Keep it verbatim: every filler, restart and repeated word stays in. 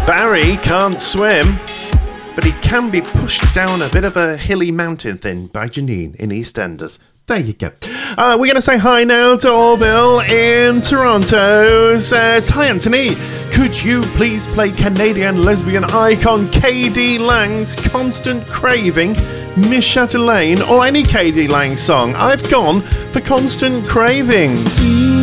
Barry can't swim, but he can be pushed down a bit of a hilly mountain thing by Janine in EastEnders. There you go. Uh, we're going to say hi now to Orville in Toronto. Says, hi Anthony, could you please play Canadian lesbian icon K D Lang's Constant Craving, Miss Chatelaine, or any K D Lang song? I've gone for Constant Craving.